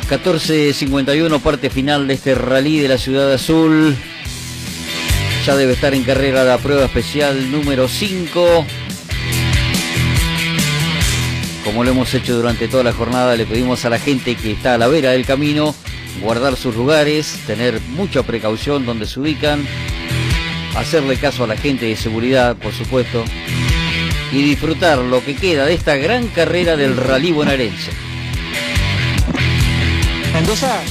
14:51, parte final de este rally de la Ciudad Azul. Ya debe estar en carrera la prueba especial número 5. Como lo hemos hecho durante toda la jornada, le pedimos a la gente que está a la vera del camino guardar sus lugares, tener mucha precaución donde se ubican, hacerle caso a la gente de seguridad, por supuesto, y disfrutar lo que queda de esta gran carrera del rally bonaerense. Mendoza.